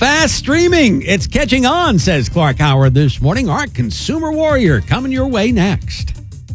fast streaming. It's catching on, says Clark Howard this morning. Our consumer warrior coming your way next.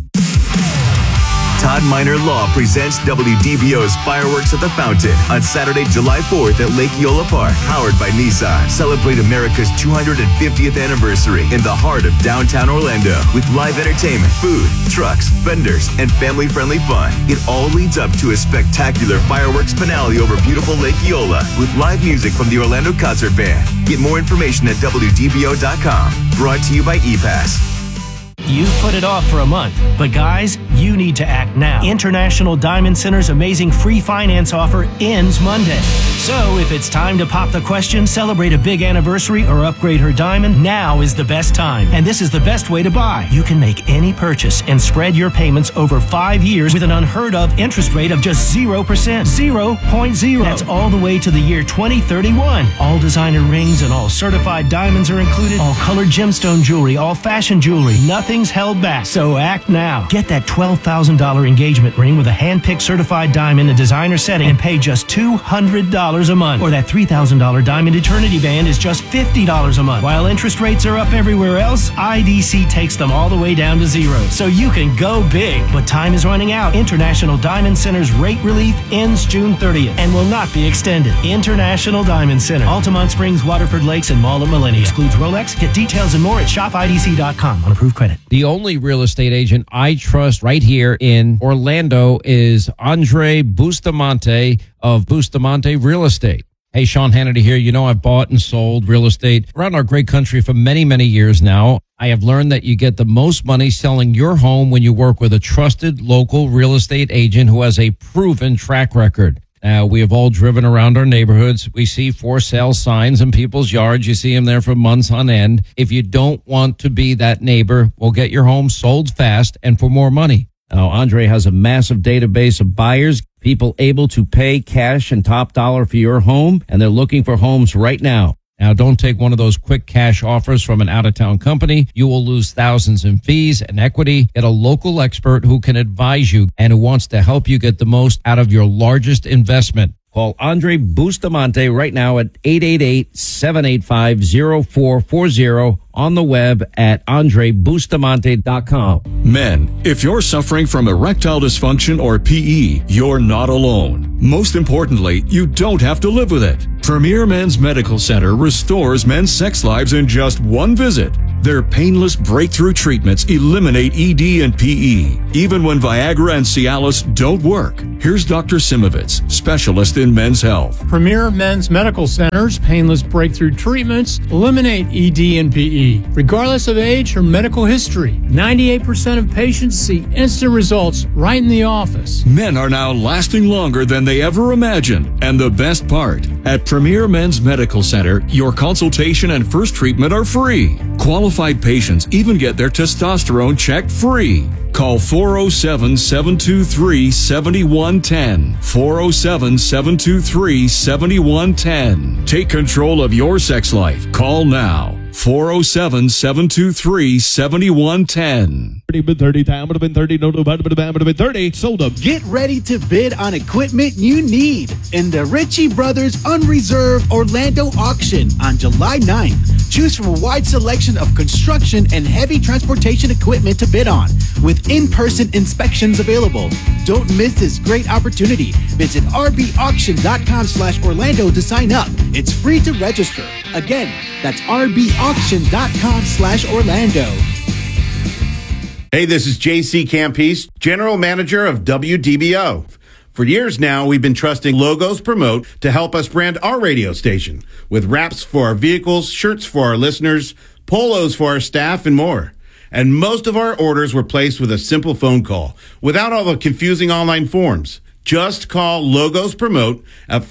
Todd Minor Law presents WDBO's Fireworks at the Fountain on Saturday, July 4th at Lake Eola Park, powered by Nissan. Celebrate America's 250th anniversary in the heart of downtown Orlando with live entertainment, food, trucks, vendors, and family-friendly fun. It all leads up to a spectacular fireworks finale over beautiful Lake Eola with live music from the Orlando Concert Band. Get more information at WDBO.com. Brought to you by ePass. You put it off for a month, but guys, you need to act now. International Diamond Center's amazing free finance offer ends Monday. So if it's time to pop the question, celebrate a big anniversary, or upgrade her diamond, now is the best time. And this is the best way to buy. You can make any purchase and spread your payments over 5 years with an unheard of interest rate of just 0%. 0.0. That's all the way to the year 2031. All designer rings and all certified diamonds are included. All colored gemstone jewelry, all fashion jewelry. Nothing's held back. So act now. Get that $12,000 engagement ring with a hand-picked certified diamond in designer setting and pay just $200 a month. Or that $3,000 diamond eternity band is just $50 a month. While interest rates are up everywhere else, IDC takes them all the way down to zero. So you can go big. But time is running out. International Diamond Center's rate relief ends June 30th and will not be extended. International Diamond Center. Altamont Springs, Waterford Lakes, and Mall at Millennia. Excludes Rolex. Get details and more at shopidc.com on approved credit. The only real estate agent I trust right here in Orlando is Andre Bustamante of Bustamante Real Estate. Hey, Sean Hannity here. You know, I've bought and sold real estate around our great country for many, many years now. I have learned that you get the most money selling your home when you work with a trusted local real estate agent who has a proven track record. Now, we have all driven around our neighborhoods. We see for sale signs in people's yards. You see them there for months on end. If you don't want to be that neighbor, we'll get your home sold fast and for more money. Now, Andre has a massive database of buyers, people able to pay cash and top dollar for your home, and they're looking for homes right now. Now, don't take one of those quick cash offers from an out-of-town company. You will lose thousands in fees and equity. Get a local expert who can advise you and who wants to help you get the most out of your largest investment. Call Andre Bustamante right now at 888-785-0440 on the web at andrebustamante.com. Men, if you're suffering from erectile dysfunction or PE, you're not alone. Most importantly, you don't have to live with it. Premier Men's Medical Center restores men's sex lives in just one visit. Their painless breakthrough treatments eliminate ED and PE, even when Viagra and Cialis don't work. Here's Dr. Simovitz, specialist in men's health. Premier Men's Medical Center's painless breakthrough treatments eliminate ED and PE, regardless of age or medical history. 98% of patients see instant results right in the office. Men are now lasting longer than they ever imagined. And the best part, at Premier Men's Medical Center, your consultation and first treatment are free. Qualified patients even get their testosterone checked free. Call 407-723-7110. 407-723-7110. Take control of your sex life. Call now. 407-723-7110. 30 time would have been 30, no, would have been 30. Sold them. Get ready to bid on equipment you need in the Ritchie Brothers Unreserved Orlando auction on July 9th. Choose from a wide selection of construction and heavy transportation equipment to bid on, with in-person inspections available. Don't miss this great opportunity. Visit rbauction.com/Orlando to sign up. It's free to register. Again, that's rbauction.com/Orlando. Hey, this is JC Campese, General Manager of WDBO. For years now, we've been trusting Logos Promote to help us brand our radio station with wraps for our vehicles, shirts for our listeners, polos for our staff, and more. And most of our orders were placed with a simple phone call without all the confusing online forms. Just call Logos Promote at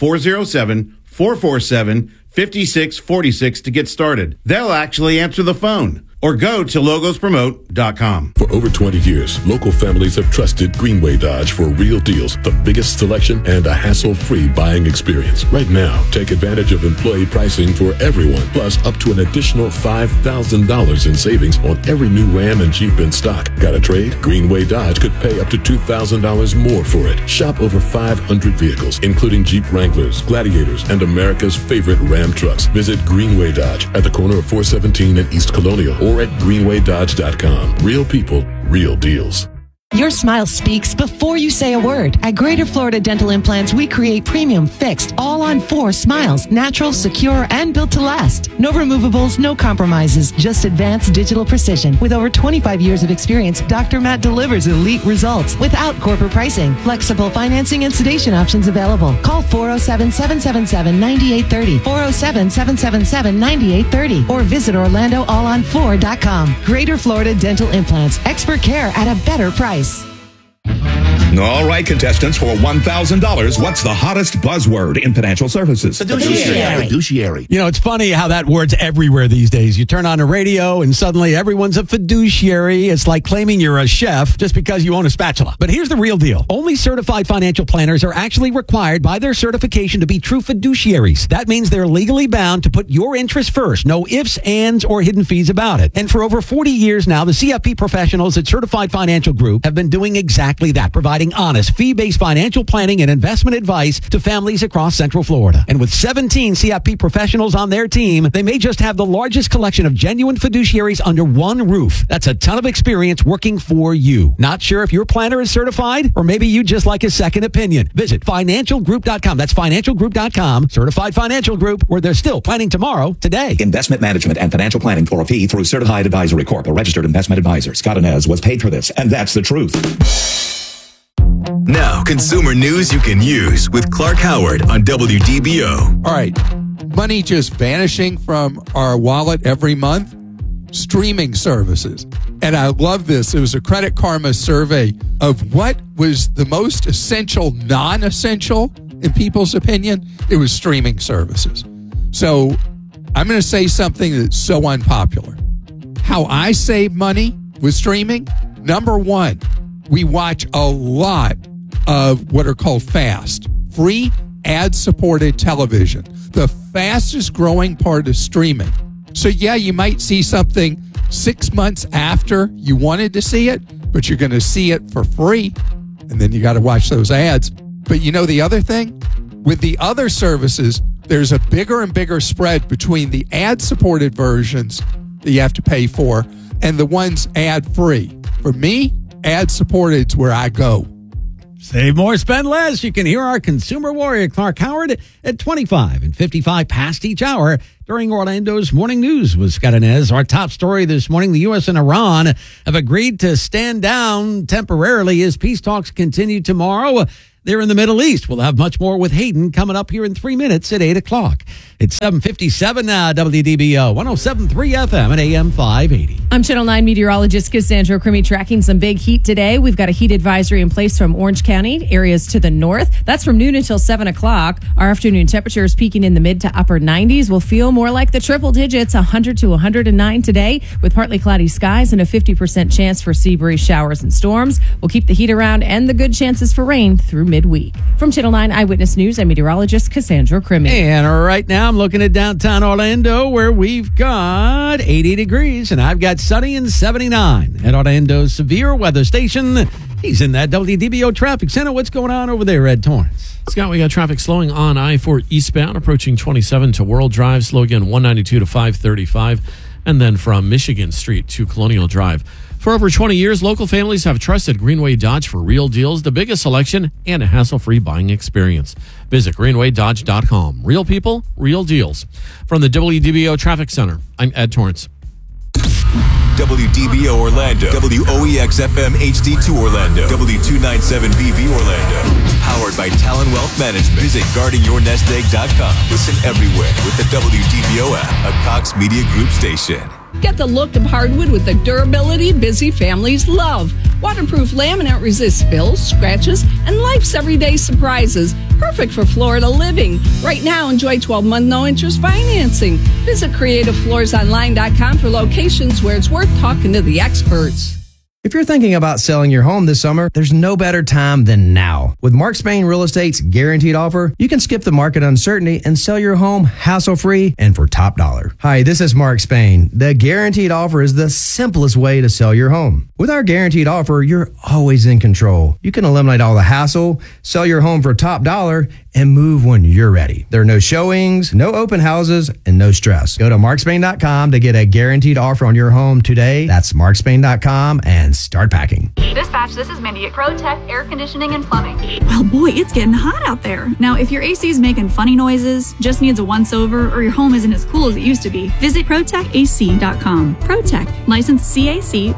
407-447-5646 to get started. They'll actually answer the phone. or go to logospromote.com. For over 20 years, local families have trusted Greenway Dodge for real deals, the biggest selection, and a hassle-free buying experience. Right now, take advantage of employee pricing for everyone, plus up to an additional $5,000 in savings on every new Ram and Jeep in stock. Got a trade? Greenway Dodge could pay up to $2,000 more for it. Shop over 500 vehicles, including Jeep Wranglers, Gladiators, and America's favorite Ram trucks. Visit Greenway Dodge at the corner of 417 and East Colonial, or at greenwaydodge.com. Real people, real deals. Your smile speaks before you say a word. At Greater Florida Dental Implants, we create premium fixed, all-on 4 smiles, natural, secure, and built to last. No removables, no compromises, just advanced digital precision. With over 25 years of experience, Dr. Matt delivers elite results without corporate pricing. Flexible financing and sedation options available. Call 407-777-9830, 407-777-9830, or visit OrlandoAllOn4.com. Greater Florida Dental Implants, expert care at a better price. All right, contestants, for $1,000, what's the hottest buzzword in financial services? Fiduciary. You know, it's funny how that word's everywhere these days. You turn on the radio and suddenly everyone's a fiduciary. It's like claiming you're a chef just because you own a spatula. But here's the real deal. Only certified financial planners are actually required by their certification to be true fiduciaries. That means they're legally bound to put your interest first. No ifs, ands, or hidden fees about it. And for over 40 years now, the CFP professionals at Certified Financial Group have been doing exactly that, providing honest, fee-based financial planning and investment advice to families across Central Florida. And with 17 CFP professionals on their team, they may just have the largest collection of genuine fiduciaries under one roof. That's a ton of experience working for you. Not sure if your planner is certified, or maybe you just like a second opinion. Visit financialgroup.com. That's financialgroup.com. Certified Financial Group, where they're still planning tomorrow, today. Investment management and financial planning for a fee through Certified Advisory Corp., a registered investment advisor. Scott Inez was paid for this, and that's the truth. Now, consumer news you can use with Clark Howard on WDBO. All right. Money just vanishing from our wallet every month. Streaming services. And I love this. It was a Credit Karma survey of what was the most essential, non-essential, in people's opinion. It was streaming services. So I'm going to say something that's so unpopular. How I save money with streaming, number one, we watch a lot of what are called FAST, free ad-supported television, the fastest growing part of streaming. So yeah, you might see something 6 months after you wanted to see it, but you're going to see it for free, and then you got to watch those ads. But you know the other thing? With the other services, there's a bigger and bigger spread between the ad-supported versions that you have to pay for and the ones ad-free. For me, ad-supported is where I go. Save more, spend less. You can hear our consumer warrior, Clark Howard, at 25 and 55 past each hour during Orlando's Morning News with Scott Inez. Our top story this morning, the U.S. and Iran have agreed to stand down temporarily as peace talks continue tomorrow. They're in the Middle East. We'll have much more with Hayden coming up here in 3 minutes at 8 o'clock. It's 7:57 now, WDBO, 107.3 FM and AM 580. I'm Channel 9 meteorologist Cassandra Crimmy tracking some big heat today. We've got a heat advisory in place from Orange County, areas to the north. That's from noon until 7 o'clock. Our afternoon temperatures peaking in the mid to upper 90s. We'll feel more like the triple digits, 100 to 109 today, with partly cloudy skies and a 50% chance for sea breeze showers and storms. We'll keep the heat around and the good chances for rain through midweek. From Channel 9 Eyewitness News, I'm meteorologist Cassandra Crimmy. And right now I'm looking at downtown Orlando, where we've got 80 degrees, and I've got sunny and 79 at Orlando's severe weather station. He's in that WDBO traffic center. What's going on over there, Ed Torrance? Scott, we got traffic slowing on I-4 eastbound, approaching 27 to World Drive, slow again 192 to 535, and then from Michigan Street to Colonial Drive. For over 20 years, local families have trusted Greenway Dodge for real deals, the biggest selection, and a hassle-free buying experience. Visit greenwaydodge.com. Real people, real deals. From the WDBO Traffic Center, I'm Ed Torrance. WDBO Orlando, WOEX-FM HD2 Orlando, W297BB Orlando. Powered by Talon Wealth Management. Visit guardingyournestegg.com. Listen everywhere with the WDBO app, a Cox Media Group station. Get the look of hardwood with the durability busy families love. Waterproof laminate resists spills, scratches, and life's everyday surprises. Perfect for Florida living. Right now, enjoy 12-month no-interest financing. Visit CreativeFloorsOnline.com for locations where it's worth talking to the experts. If you're thinking about selling your home this summer, there's no better time than now. With Mark Spain Real Estate's guaranteed offer, you can skip the market uncertainty and sell your home hassle-free and for top dollar. Hi, this is Mark Spain. The guaranteed offer is the simplest way to sell your home. With our guaranteed offer, you're always in control. You can eliminate all the hassle, sell your home for top dollar, and move when you're ready. There are no showings, no open houses, and no stress. Go to markspain.com to get a guaranteed offer on your home today. That's markspain.com and start packing. Dispatch, this is Mindy at ProTech Air Conditioning and Plumbing. Well, boy, it's getting hot out there. Now, if your AC is making funny noises, just needs a once-over, or your home isn't as cool as it used to be, visit ProTechAC.com. ProTech, licensed CAC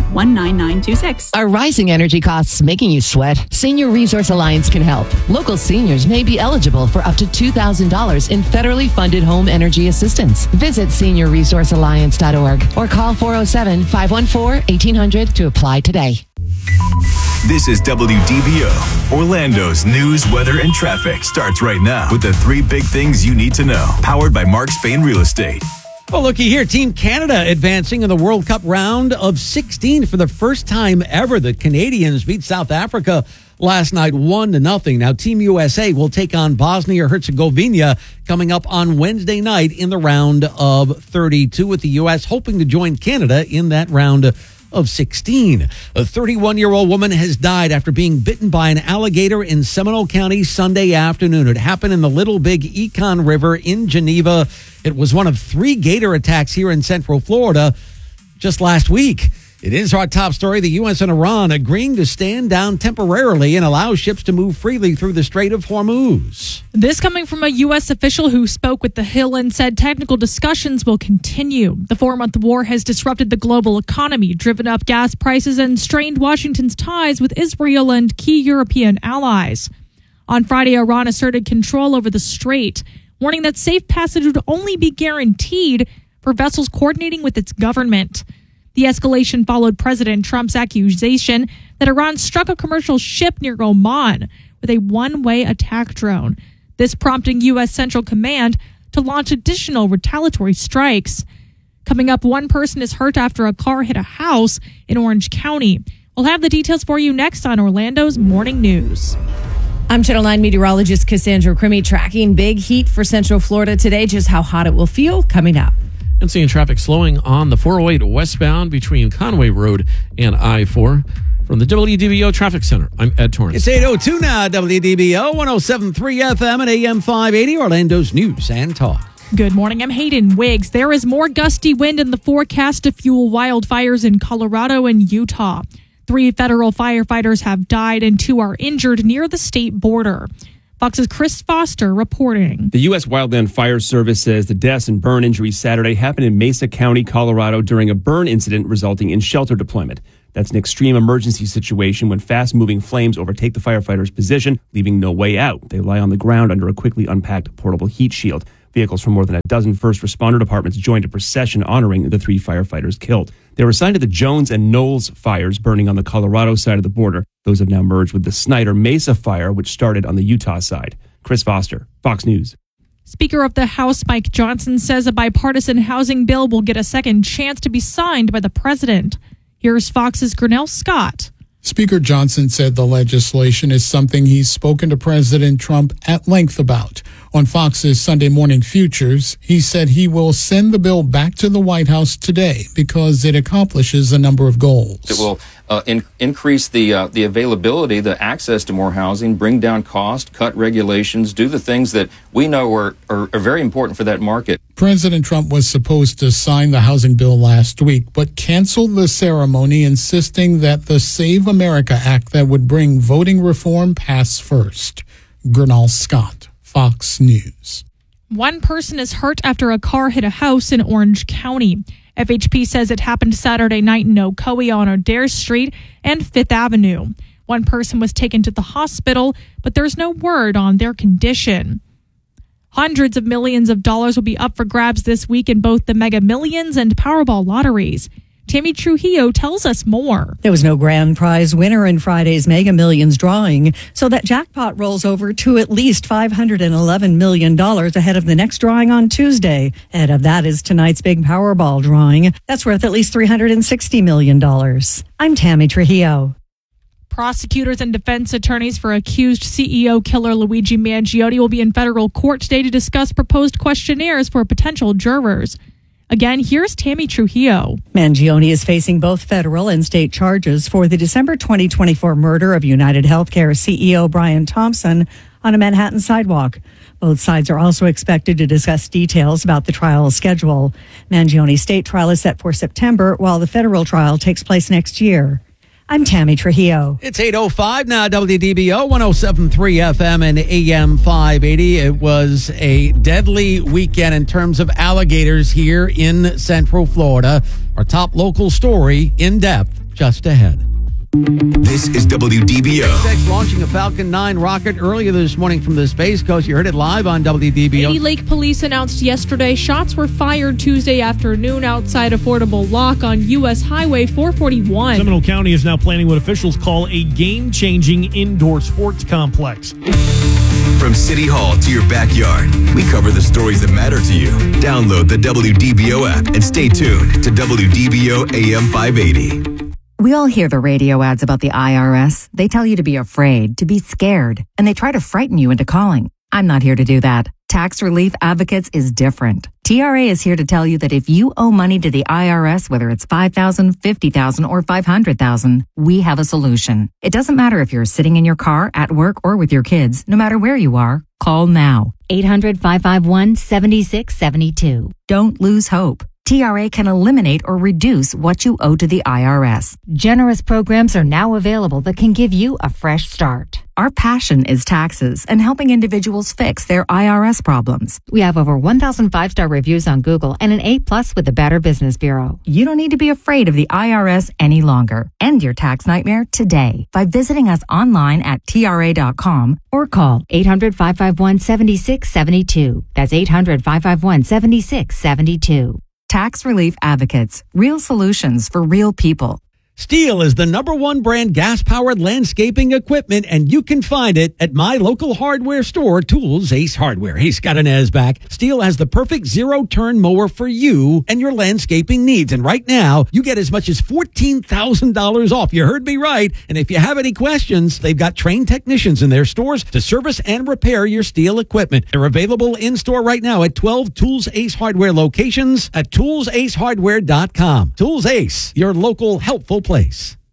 1819926. Are rising energy costs making you sweat? Senior Resource Alliance can help. Local seniors may be eligible for up to $2,000 in federally funded home energy assistance. Visit seniorresourcealliance.org or call 407-514-1800 to apply today. This is WDBO. Orlando's news, weather, and traffic starts right now with the 3 big things you need to know. Powered by Mark Spain Real Estate. Well, looky here. Team Canada advancing in the World Cup round of 16 for the first time ever. The Canadians beat South Africa last night 1-0. Now, Team USA will take on Bosnia-Herzegovina coming up on Wednesday night in the round of 32, with the U.S. hoping to join Canada in that round of 16. A 31-year-old woman has died after being bitten by an alligator in Seminole County Sunday afternoon. It happened in the Little Big Econ River in Geneva. It was one of 3 gator attacks here in Central Florida just last week. It is our top story. The U.S. and Iran agreeing to stand down temporarily and allow ships to move freely through the Strait of Hormuz. This coming from a U.S. official who spoke with The Hill and said technical discussions will continue. The 4-month war has disrupted the global economy, driven up gas prices, and strained Washington's ties with Israel and key European allies. On Friday, Iran asserted control over the strait, warning that safe passage would only be guaranteed for vessels coordinating with its government. The escalation followed President Trump's accusation that Iran struck a commercial ship near Oman with a one-way attack drone, this prompting U.S. Central Command to launch additional retaliatory strikes. Coming up, one person is hurt after a car hit a house in Orange County. We'll have the details for you next on Orlando's Morning News. I'm Channel 9 meteorologist Cassandra Crimmy, tracking big heat for Central Florida today. Just how hot it will feel coming up. And seeing traffic slowing on the 408 westbound between Conway Road and I-4. From the WDBO Traffic Center, I'm Ed Torrance. It's 8:02 now, WDBO, 107.3 FM and AM 580, Orlando's News and Talk. Good morning, I'm Hayden Wiggs. There is more gusty wind in the forecast to fuel wildfires in Colorado and Utah. 3 federal firefighters have died and 2 are injured near the state border. Fox's Chris Foster reporting. The U.S. Wildland Fire Service says the deaths and burn injuries Saturday happened in Mesa County, Colorado during a burn incident resulting in shelter deployment. That's an extreme emergency situation when fast-moving flames overtake the firefighter's position, leaving no way out. They lie on the ground under a quickly unpacked portable heat shield. Vehicles from more than a dozen first responder departments joined a procession honoring the 3 firefighters killed. They were assigned to the Jones and Knowles fires burning on the Colorado side of the border. Those have now merged with the Snyder Mesa fire, which started on the Utah side. Chris Foster, Fox News. Speaker of the House Mike Johnson says a bipartisan housing bill will get a second chance to be signed by the president. Here's Fox's Grinnell Scott. Speaker Johnson said the legislation is something he's spoken to President Trump at length about. On Fox's Sunday Morning Futures, he said he will send the bill back to the White House today because it accomplishes a number of goals. It will increase the availability, the access to more housing, bring down cost, cut regulations, do the things that we know are very important for that market. President Trump was supposed to sign the housing bill last week, but canceled the ceremony, insisting that the Save America Act that would bring voting reform pass first. Grinnell Scott, Fox News. One person is hurt after a car hit a house in Orange County. FHP says it happened Saturday night in Ocoee on Adair Street and 5th Avenue. One person was taken to the hospital, but there's no word on their condition. Hundreds of millions of dollars will be up for grabs this week in both the Mega Millions and Powerball lotteries. Tammy Trujillo tells us more. There was no grand prize winner in Friday's Mega Millions drawing, so that jackpot rolls over to at least $511 million ahead of the next drawing on Tuesday. Ahead of that is tonight's big Powerball drawing. That's worth at least $360 million. I'm Tammy Trujillo. Prosecutors and defense attorneys for accused CEO killer Luigi Mangione will be in federal court today to discuss proposed questionnaires for potential jurors. Again, here's Tammy Trujillo. Mangione is facing both federal and state charges for the December 2024 murder of United Healthcare CEO Brian Thompson on a Manhattan sidewalk. Both sides are also expected to discuss details about the trial schedule. Mangione's state trial is set for September, while the federal trial takes place next year. I'm Tammy Trujillo. It's 8:05 now, WDBO 107.3 FM and AM 580. It was a deadly weekend in terms of alligators here in Central Florida. Our top local story, in depth, just ahead. This is WDBO. SpaceX launching a Falcon 9 rocket earlier this morning from the Space Coast. You heard it live on WDBO. Katy Lake police announced yesterday shots were fired Tuesday afternoon outside Affordable Lock on U.S. Highway 441. Seminole County is now planning what officials call a game-changing indoor sports complex. From City Hall to your backyard, we cover the stories that matter to you. Download the WDBO app and stay tuned to WDBO AM 580. We all hear the radio ads about the IRS. They tell you to be afraid, to be scared, and they try to frighten you into calling. I'm not here to do that. Tax Relief Advocates is different. TRA is here to tell you that if you owe money to the IRS, whether it's $5,000, $50,000, or $500,000, we have a solution. It doesn't matter if you're sitting in your car, at work, or with your kids. No matter where you are, call now. 800-551-7672. Don't lose hope. TRA can eliminate or reduce what you owe to the IRS. Generous programs are now available that can give you a fresh start. Our passion is taxes and helping individuals fix their IRS problems. We have over 1,000 5-star reviews on Google and an A+ with the Better Business Bureau. You don't need to be afraid of the IRS any longer. End your tax nightmare today by visiting us online at TRA.com or call 800-551-7672. That's 800-551-7672. Tax Relief Advocates. Real solutions for real people. Steel is the #1 brand gas-powered landscaping equipment, and you can find it at my local hardware store, Tools Ace Hardware. Hey, Scott Inez back. Steel has the perfect zero-turn mower for you and your landscaping needs. And right now, you get as much as $14,000 off. You heard me right. And if you have any questions, they've got trained technicians in their stores to service and repair your Steel equipment. They're available in-store right now at 12 Tools Ace Hardware locations at toolsacehardware.com. Tools Ace, your local helpful place.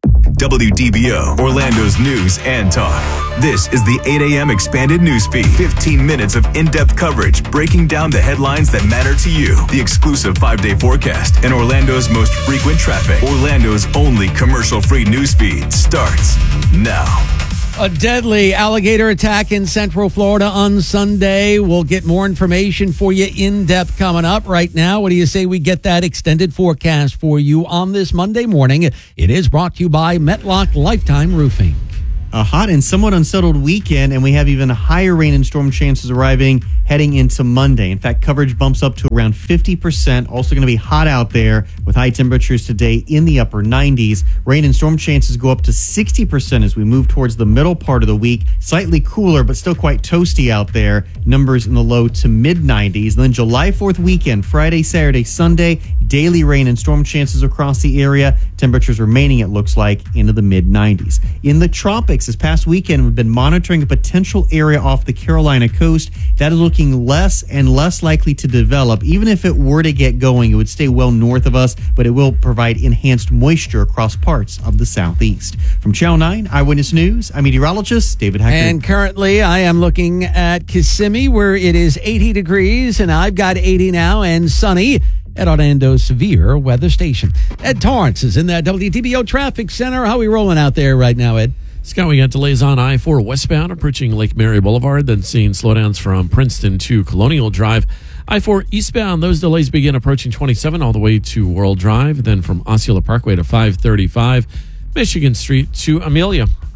WDBO, Orlando's news and talk. This is the 8 a.m. expanded news feed. 15 minutes of in-depth coverage breaking down the headlines that matter to you. The exclusive 5-day forecast and Orlando's most frequent traffic. Orlando's only commercial-free news feed starts now. A deadly alligator attack in Central Florida on Sunday. We'll get more information for you in depth coming up. Right now, what do you say we get that extended forecast for you on this Monday morning? It is brought to you by Metlock Lifetime Roofing. A hot and somewhat unsettled weekend, and we have even higher rain and storm chances arriving heading into Monday. In fact, coverage bumps up to around 50%. Also going to be hot out there with high temperatures today in the upper 90s. Rain and storm chances go up to 60% as we move towards the middle part of the week. Slightly cooler, but still quite toasty out there. Numbers in the low to mid 90s. And then July 4th weekend, Friday, Saturday, Sunday, daily rain and storm chances across the area. Temperatures remaining, it looks like, into the mid 90s. In the tropics, this past weekend, we've been monitoring a potential area off the Carolina coast that is looking less and less likely to develop. Even if it were to get going, it would stay well north of us, but it will provide enhanced moisture across parts of the southeast. From Channel 9 Eyewitness News, I'm meteorologist David Hacker. And currently, I am looking at Kissimmee, where it is 80 degrees, and I've got 80 now, and sunny at Orlando's Severe Weather Station. Ed Torrance is in that WDBO Traffic Center. How are we rolling out there right now, Ed? Scott, we got delays on I-4 westbound approaching Lake Mary Boulevard, then seeing slowdowns from Princeton to Colonial Drive. I-4 eastbound, those delays begin approaching 27 all the way to World Drive, then from Osceola Parkway to 535, Michigan Street to Amelia.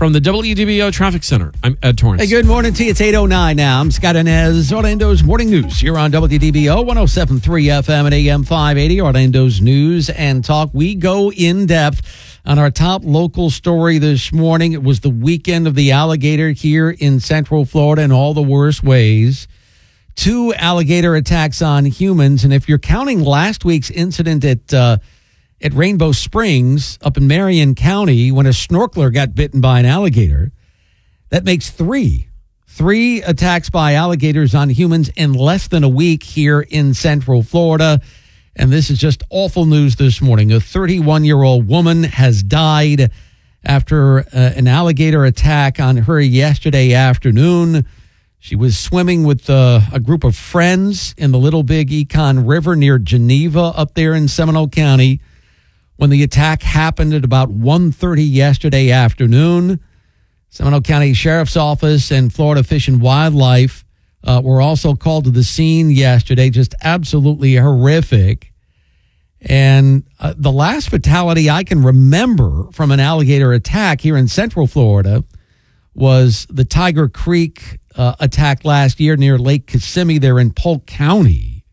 From the WDBO Traffic Center, I'm Ed Torrance. Hey, good morning to you. It's 8:09 now. I'm Scott Inez, Orlando's Morning News. You're on WDBO 107.3 FM and AM 580, Orlando's News and Talk. We go in depth on our top local story this morning. It was the weekend of the alligator here in Central Florida in all the worst ways. 2 alligator attacks on humans. And if you're counting last week's incident at Rainbow Springs up in Marion County when a snorkeler got bitten by an alligator, that makes 3 attacks by alligators on humans in less than a week here in Central Florida. And this is just awful news this morning. A 31-year-old woman has died after an alligator attack on her yesterday afternoon. She was swimming with a group of friends in the Little Big Econ River near Geneva up there in Seminole County when the attack happened at about 1:30 yesterday afternoon. Seminole County Sheriff's Office and Florida Fish and Wildlife were also called to the scene yesterday. Just absolutely horrific. And the last fatality I can remember from an alligator attack here in Central Florida was the Tiger Creek attack last year near Lake Kissimmee there in Polk County.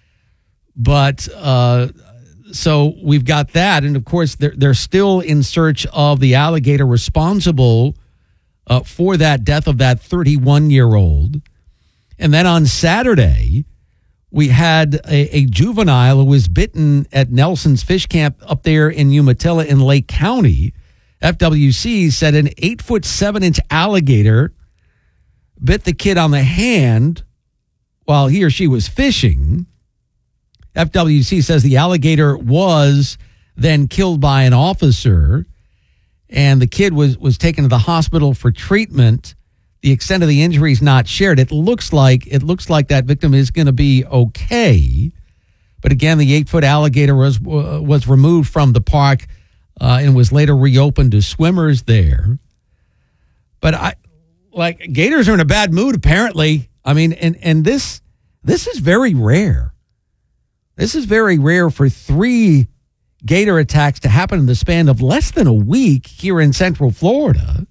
But so we've got that. And, of course, they're still in search of the alligator responsible for that death of that 31-year-old. And then on Saturday, we had a juvenile who was bitten at Nelson's Fish Camp up there in Umatilla in Lake County. FWC said an 8'7" alligator bit the kid on the hand while he or she was fishing. FWC says the alligator was then killed by an officer, and the kid was taken to the hospital for treatment. The extent of the injury is not shared. It looks like that victim is going to be okay, but again, the 8-foot alligator was removed from the park and was later reopened to swimmers there. But gators are in a bad mood apparently. I mean, and this is very rare. This is very rare for 3 gator attacks to happen in the span of less than a week here in Central Florida.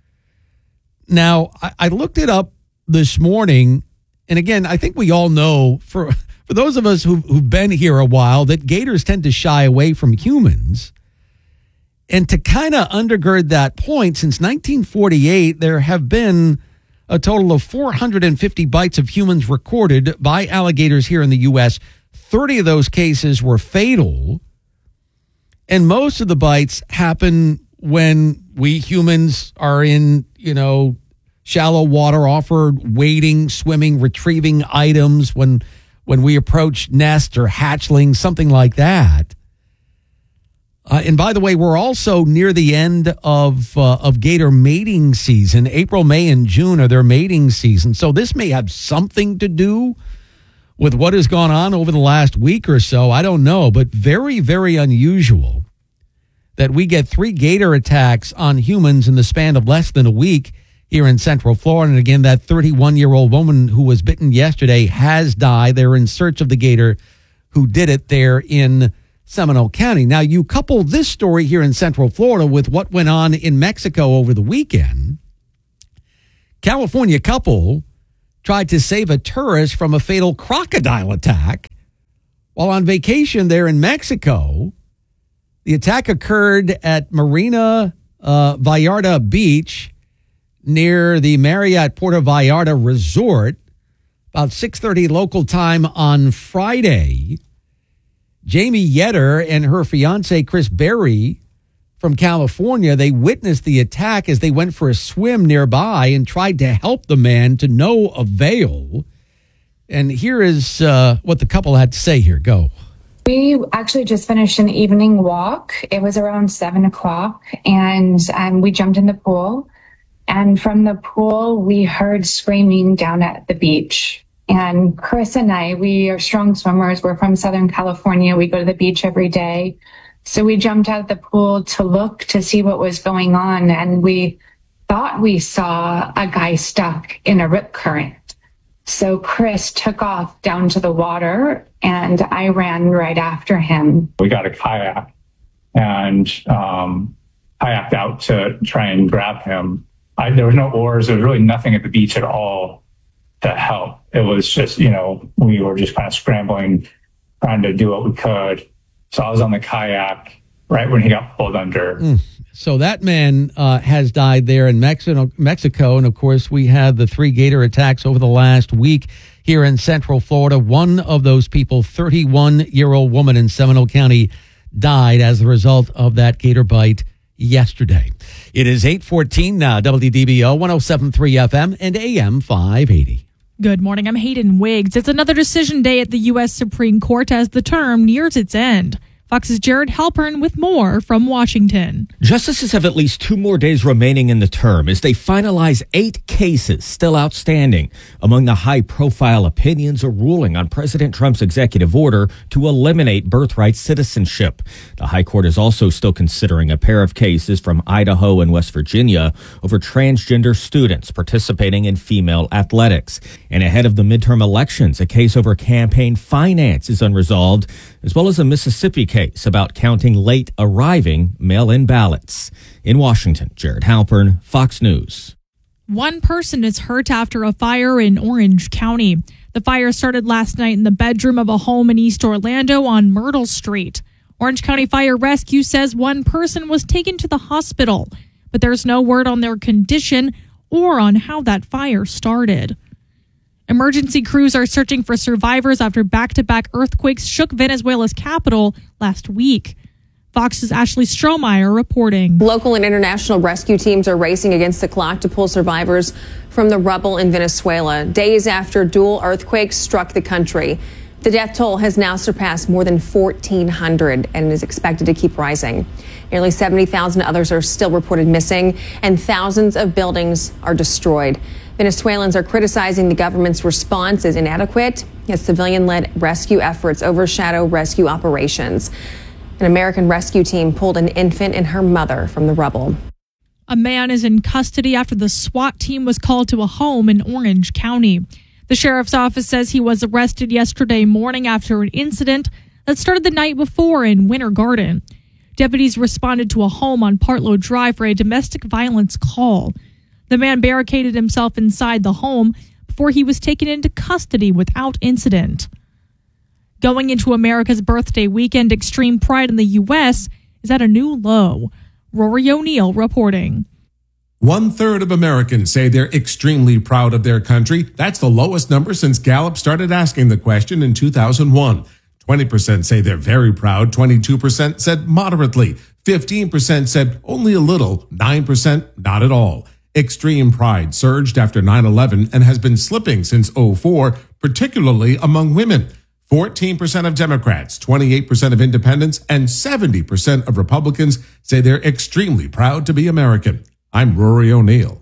Now, I looked it up this morning, and again, I think we all know, for those of us who've been here a while, that gators tend to shy away from humans. And to kind of undergird that point, since 1948, there have been a total of 450 bites of humans recorded by alligators here in the U.S. 30 of those cases were fatal, and most of the bites happen when we humans are in, shallow water, wading, swimming, retrieving items, when we approach nests or hatchlings, something like that. And by the way, we're also near the end of gator mating season. April, May, and June are their mating season, so this may have something to do with what has gone on over the last week or so. I don't know, but very, very unusual that we get 3 gator attacks on humans in the span of less than a week here in Central Florida. And again, that 31-year-old woman who was bitten yesterday has died. They're in search of the gator who did it there in Seminole County. Now, you couple this story here in Central Florida with what went on in Mexico over the weekend. California couple tried to save a tourist from a fatal crocodile attack while on vacation there in Mexico. The attack occurred at Marina Vallarta Beach near the Marriott Puerto Vallarta Resort about 6:30 local time on Friday. Jamie Yetter and her fiance, Chris Berry, from California, they witnessed the attack as they went for a swim nearby and tried to help the man to no avail. And here is what the couple had to say here. Go. We actually just finished an evening walk. It was around 7 o'clock, and we jumped in the pool. And from the pool, we heard screaming down at the beach. And Chris and I, we are strong swimmers. We're from Southern California. We go to the beach every day. So we jumped out of the pool to look to see what was going on. And we thought we saw a guy stuck in a rip current. So Chris took off down to the water, and I ran right after him. We got a kayak, and kayaked out to try and grab him. There was no oars. There was really nothing at the beach at all to help. It was just, we were just kind of scrambling, trying to do what we could. So I was on the kayak right when he got pulled under. So that man has died there in Mexico. And, of course, we had the 3 gator attacks over the last week here in Central Florida. One of those people, 31-year-old woman in Seminole County, died as a result of that gator bite yesterday. It is 8:14 now, WDBO 107.3 FM and AM 580. Good morning. I'm Hayden Wiggs. It's another decision day at the U.S. Supreme Court as the term nears its end. Fox's Jared Halpern with more from Washington. Justices have at least 2 more days remaining in the term as they finalize 8 cases still outstanding. Among the high-profile opinions, a ruling on President Trump's executive order to eliminate birthright citizenship. The High Court is also still considering a pair of cases from Idaho and West Virginia over transgender students participating in female athletics. And ahead of the midterm elections, a case over campaign finance is unresolved, as well as a Mississippi case about counting late arriving mail-in ballots. In Washington, Jared Halpern, Fox News. 1 person is hurt after a fire in Orange County. The fire started last night in the bedroom of a home in East Orlando on Myrtle Street. Orange County Fire Rescue says 1 person was taken to the hospital, but there's no word on their condition or on how that fire started. Emergency crews are searching for survivors after back-to-back earthquakes shook Venezuela's capital last week. Fox's Ashley Strohmeyer reporting. Local and international rescue teams are racing against the clock to pull survivors from the rubble in Venezuela, days after dual earthquakes struck the country. The death toll has now surpassed more than 1,400 and is expected to keep rising. Nearly 70,000 others are still reported missing, and thousands of buildings are destroyed. Venezuelans are criticizing the government's response as inadequate as civilian-led rescue efforts overshadow rescue operations. An American rescue team pulled an infant and her mother from the rubble. A man is in custody after the SWAT team was called to a home in Orange County. The sheriff's office says he was arrested yesterday morning after an incident that started the night before in Winter Garden. Deputies responded to a home on Partlow Drive for a domestic violence call. The man barricaded himself inside the home before he was taken into custody without incident. Going into America's birthday weekend, extreme pride in the U.S. is at a new low. Rory O'Neill reporting. 1/3 of Americans say they're extremely proud of their country. That's the lowest number since Gallup started asking the question in 2001. 20% say they're very proud. 22% said moderately. 15% said only a little. 9% not at all. Extreme pride surged after 9/11 and has been slipping since 2004, particularly among women. 14% of Democrats, 28% of independents, and 70% of Republicans say they're extremely proud to be American. I'm Rory O'Neill.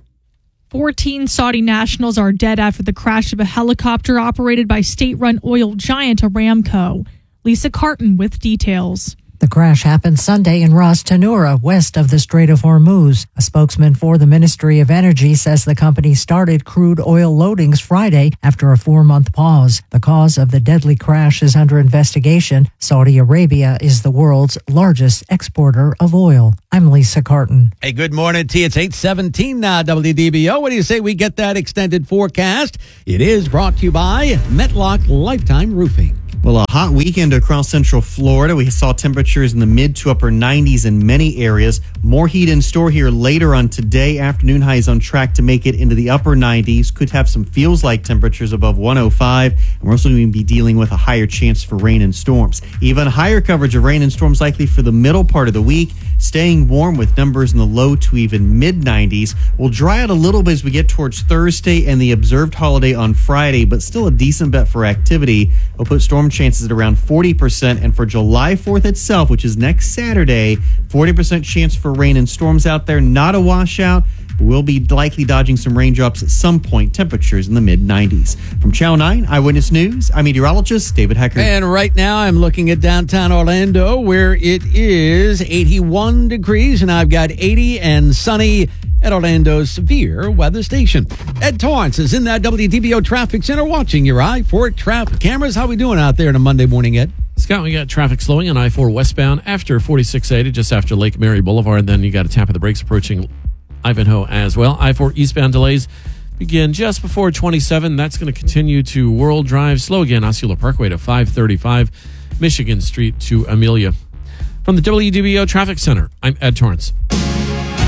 14 Saudi nationals are dead after the crash of a helicopter operated by state-run oil giant Aramco. Lisa Carton with details. The crash happened Sunday in Ras Tanura, west of the Strait of Hormuz. A spokesman for the Ministry of Energy says the company started crude oil loadings Friday after a 4-month pause. The cause of the deadly crash is under investigation. Saudi Arabia is the world's largest exporter of oil. I'm Lisa Carton. Hey, good morning to you. It's 8:17 now, WDBO. What do you say we get that extended forecast? It is brought to you by Metlock Lifetime Roofing. Well, a hot weekend across Central Florida. We saw temperatures in the mid to upper 90s in many areas. More heat in store here later on today. Afternoon highs on track to make it into the upper 90s. Could have some feels-like temperatures above 105. And we're also going to be dealing with a higher chance for rain and storms. Even higher coverage of rain and storms likely for the middle part of the week. Staying warm with numbers in the low to even mid-90s. We'll dry out a little bit as we get towards Thursday and the observed holiday on Friday, but still a decent bet for activity. We'll put storm chances at around 40%, and for July 4th itself, which is next Saturday, 40% chance for rain and storms out there. Not a washout. We'll be likely dodging some raindrops at some point. Temperatures in the mid-90s. From Channel 9 Eyewitness News, I'm meteorologist David Hecker. And right now I'm looking at downtown Orlando, where it is 81 degrees, and I've got 80 and sunny at Orlando's severe weather station. Ed Torrance is in that WDBO traffic center watching your I-4 traffic cameras. How we doing out there on a Monday morning, Ed? Scott, we got traffic slowing on I-4 westbound after 4680, just after Lake Mary Boulevard. Then you got a tap of the brakes approaching Ivanhoe as well. I-4 eastbound delays begin just before 27. That's going to continue to World Drive. Slow again, Osceola Parkway to 535, Michigan Street to Amelia. From the WDBO Traffic Center, I'm Ed Torrance.